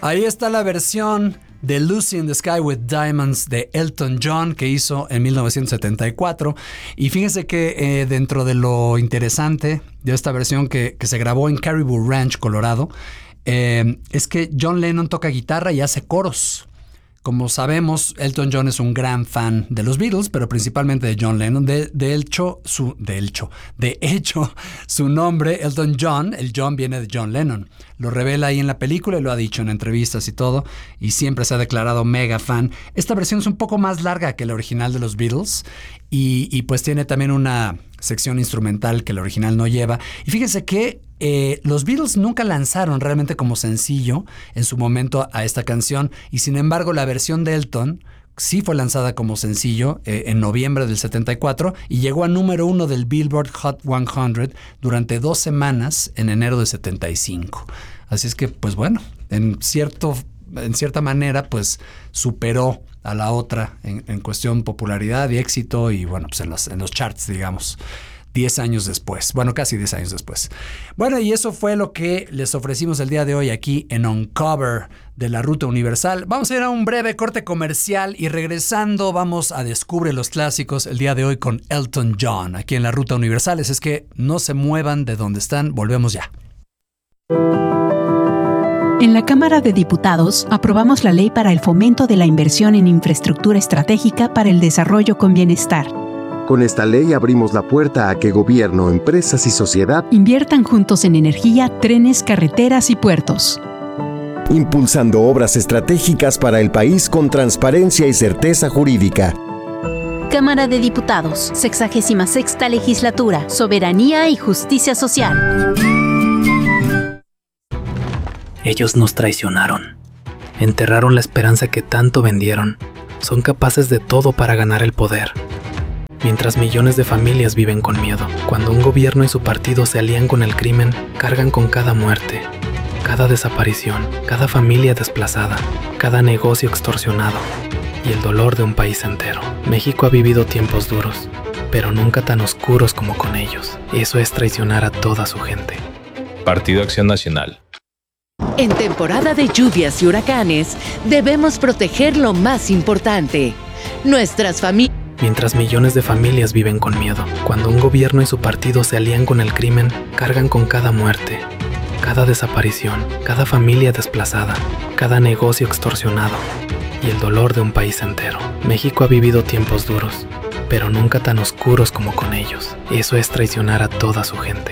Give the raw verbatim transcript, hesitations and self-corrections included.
Ahí está la versión de Lucy in the Sky with Diamonds de Elton John que hizo en mil novecientos setenta y cuatro. Y fíjense que eh, dentro de lo interesante de esta versión que, que se grabó en Caribou Ranch, Colorado, eh, es que John Lennon toca guitarra y hace coros. Como sabemos, Elton John es un gran fan de los Beatles, pero principalmente de John Lennon. De, de, hecho, su, de, hecho, de hecho, su nombre, Elton John, el John viene de John Lennon. Lo revela ahí en la película y lo ha dicho en entrevistas y todo, y siempre se ha declarado mega fan. Esta versión es un poco más larga que la original de los Beatles y, y pues tiene también una sección instrumental que el original no lleva. Y fíjense que eh, los Beatles nunca lanzaron realmente como sencillo en su momento a esta canción, y sin embargo la versión de Elton sí fue lanzada como sencillo eh, en noviembre del setenta y cuatro y llegó a número uno del Billboard Hot cien durante dos semanas en enero del setenta y cinco. Así es que, pues bueno, en, cierto, en cierta manera, pues superó a la otra en, en cuestión popularidad y éxito y bueno, pues en los, en los charts, digamos. diez años después, bueno, casi diez años después. Bueno, y eso fue lo que les ofrecimos el día de hoy aquí en Uncover de la Ruta Universal. Vamos a ir a un breve corte comercial y regresando vamos a Descubre los Clásicos el día de hoy con Elton John aquí en la Ruta Universal. Es que no se muevan de donde están, volvemos ya. En la Cámara de Diputados aprobamos la Ley para el Fomento de la Inversión en Infraestructura Estratégica para el Desarrollo con Bienestar. Con esta ley abrimos la puerta a que gobierno, empresas y sociedad inviertan juntos en energía, trenes, carreteras y puertos, impulsando obras estratégicas para el país con transparencia y certeza jurídica. Cámara de Diputados, sexagésima sexta Legislatura, Soberanía y Justicia Social. Ellos nos traicionaron. Enterraron la esperanza que tanto vendieron. Son capaces de todo para ganar el poder. Mientras millones de familias viven con miedo. Cuando un gobierno y su partido se alían con el crimen, cargan con cada muerte, cada desaparición, cada familia desplazada, cada negocio extorsionado y el dolor de un país entero. México ha vivido tiempos duros, pero nunca tan oscuros como con ellos. Eso es traicionar a toda su gente. Partido Acción Nacional. En temporada de lluvias y huracanes, debemos proteger lo más importante, nuestras familias. Mientras millones de familias viven con miedo. Cuando un gobierno y su partido se alían con el crimen, cargan con cada muerte, cada desaparición, cada familia desplazada, cada negocio extorsionado y el dolor de un país entero. México ha vivido tiempos duros, pero nunca tan oscuros como con ellos. Eso es traicionar a toda su gente.